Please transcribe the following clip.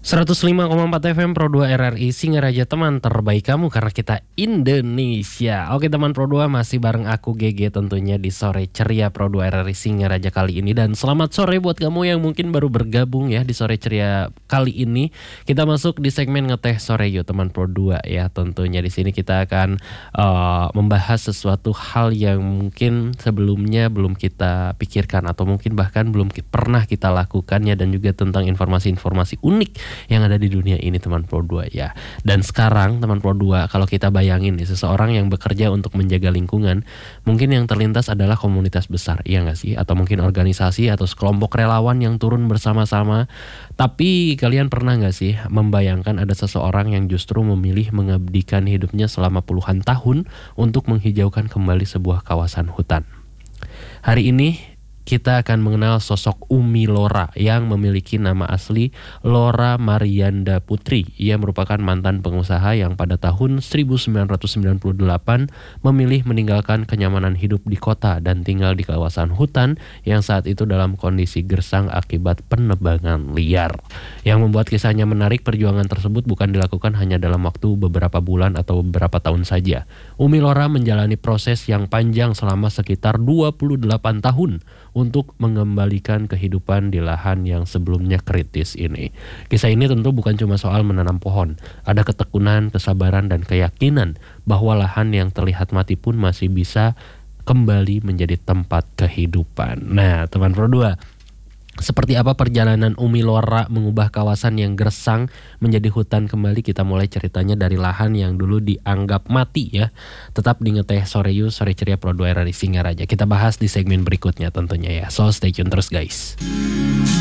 105,4 FM Pro 2 RRI Singaraja, teman terbaik kamu karena kita Indonesia. Oke teman Pro 2, masih bareng aku GG tentunya di Sore Ceria Pro 2 RRI Singaraja kali ini. Dan selamat sore buat kamu yang mungkin baru bergabung ya di Sore Ceria kali ini. Kita masuk di segmen ngeteh sore yuk teman Pro 2 ya. Tentunya di sini kita akan membahas sesuatu hal yang mungkin sebelumnya belum kita pikirkan atau mungkin bahkan belum pernah kita lakukannya, dan juga tentang informasi-informasi unik yang ada di dunia ini teman Pro 2 ya. Dan sekarang teman Pro 2, kalau kita bayangin nih seseorang yang bekerja untuk menjaga lingkungan, mungkin yang terlintas adalah komunitas besar, iya gak sih? Atau mungkin organisasi atau sekelompok relawan yang turun bersama-sama. Tapi kalian pernah gak sih membayangkan ada seseorang yang justru memilih mengabdikan hidupnya selama puluhan tahun untuk menghijaukan kembali sebuah kawasan hutan? Hari ini kita akan mengenal sosok Umi Lora yang memiliki nama asli Lora Marianda Putri. Ia merupakan mantan pengusaha yang pada tahun 1998 memilih meninggalkan kenyamanan hidup di kota dan tinggal di kawasan hutan yang saat itu dalam kondisi gersang akibat penebangan liar. Yang membuat kisahnya menarik, perjuangan tersebut bukan dilakukan hanya dalam waktu beberapa bulan atau beberapa tahun saja. Umi Lora menjalani proses yang panjang selama sekitar 28 tahun untuk mengembalikan kehidupan di lahan yang sebelumnya kritis ini. Kisah ini tentu bukan cuma soal menanam pohon. Ada ketekunan, kesabaran, dan keyakinan bahwa lahan yang terlihat mati pun masih bisa kembali menjadi tempat kehidupan. Nah, teman Pro 2, seperti apa perjalanan Umi Lora mengubah kawasan yang gersang menjadi hutan kembali? Kita mulai ceritanya dari lahan yang dulu dianggap mati ya. Tetap di ngeteh sore yuk, Sore Ceria Pro 2 RRI Singaraja. Kita bahas di segmen berikutnya tentunya ya. So stay tune terus guys.